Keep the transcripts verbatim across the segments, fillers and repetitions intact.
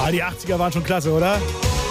Ah, die achtziger waren schon klasse, oder?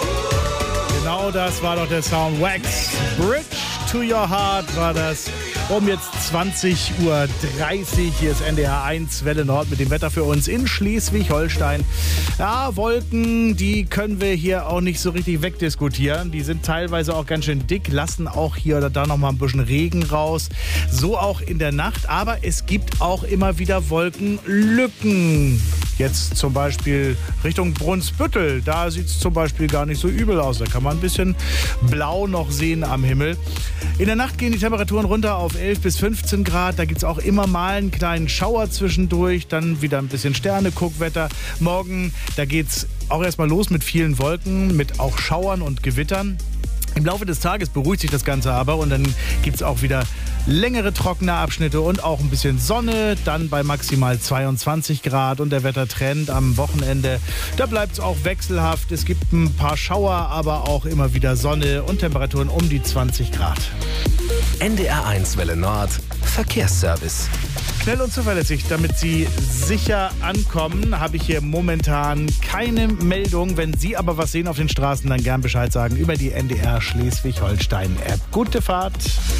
Genau das war doch der Sound. Wax, Bridge to Your Heart war das. Um jetzt zwanzig Uhr dreißig. Hier ist N D R eins Welle Nord mit dem Wetter für uns in Schleswig-Holstein. Ja, Wolken, die können wir hier auch nicht so richtig wegdiskutieren. Die sind teilweise auch ganz schön dick, lassen auch hier oder da noch mal ein bisschen Regen raus. So auch in der Nacht. Aber es gibt auch immer wieder Wolkenlücken. Jetzt zum Beispiel Richtung Brunsbüttel. Da sieht es zum Beispiel gar nicht so übel aus. Da kann man ein bisschen blau noch sehen am Himmel. In der Nacht gehen die Temperaturen runter auf elf bis fünfzehn Grad. Da gibt es auch immer mal einen kleinen Schauer zwischendurch. Dann wieder ein bisschen Sterne-Guckwetter. Morgen, da geht es auch erstmal los mit vielen Wolken, mit auch Schauern und Gewittern. Im Laufe des Tages beruhigt sich das Ganze aber und dann gibt es auch wieder längere trockene Abschnitte und auch ein bisschen Sonne, dann bei maximal zweiundzwanzig Grad und der Wettertrend am Wochenende, da bleibt es auch wechselhaft. Es gibt ein paar Schauer, aber auch immer wieder Sonne und Temperaturen um die zwanzig Grad. N D R eins Welle Nord, Verkehrsservice. Schnell und zuverlässig, damit Sie sicher ankommen, habe ich hier momentan keine Meldung. Wenn Sie aber was sehen auf den Straßen, dann gern Bescheid sagen über die N D R Schleswig-Holstein-App. Gute Fahrt.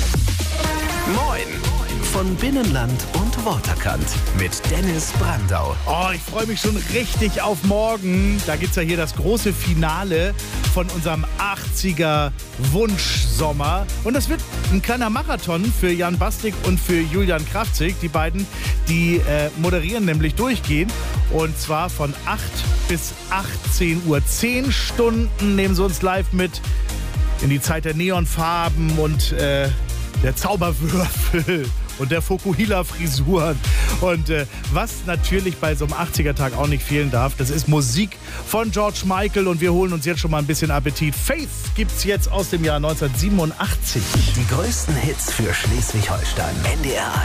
Moin von Binnenland und Waterkant mit Dennis Brandau. Oh, ich freue mich schon richtig auf morgen. Da gibt es ja hier das große Finale von unserem achtziger Wunschsommer. Und das wird ein kleiner Marathon für Jan Bastik und für Julian Kraftzig. Die beiden, die äh, moderieren nämlich durchgehend. Und zwar von acht bis achtzehn Uhr. Zehn Stunden nehmen sie uns live mit in die Zeit der Neonfarben und äh, der Zauberwürfel und der Fokuhila-Frisuren. Und äh, was natürlich bei so einem achtziger-Tag auch nicht fehlen darf, das ist Musik von George Michael. Und wir holen uns jetzt schon mal ein bisschen Appetit. Faith gibt's jetzt aus dem Jahr neunzehnhundertsiebenundachtzig. Die größten Hits für Schleswig-Holstein. N D R